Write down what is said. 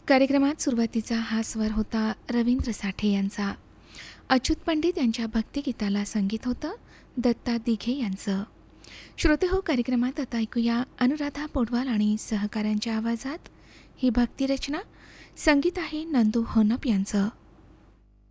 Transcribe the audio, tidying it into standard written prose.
कार्यक्रमात सुरुवातीचा हा स्वर होता रवींद्र साठे यांचा. अच्युत पंडित यांच्या भक्तिगीताला संगीत होतं दत्ता दिघे यांचं. श्रोते हो, कार्यक्रमात आता ऐकूया अनुराधा पौडवाल आणि सहकाऱ्यांच्या आवाजात ही भक्तिरचना. संगीत आहे नंदू होनप यांचं.